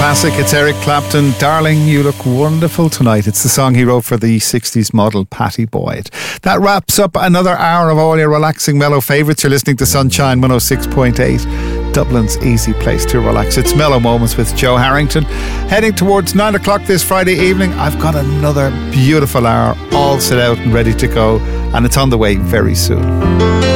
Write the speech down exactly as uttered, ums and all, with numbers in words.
classic. It's Eric Clapton. Darling, you look wonderful tonight. It's the song he wrote for the sixties model Pattie Boyd. That wraps up another hour of all your relaxing mellow favourites. You're listening to Sunshine one oh six point eight, Dublin's easy place to relax. It's Mellow Moments with Joe Harrington. Heading towards nine o'clock this Friday evening, I've got another beautiful hour all set out and ready to go, and it's on the way very soon.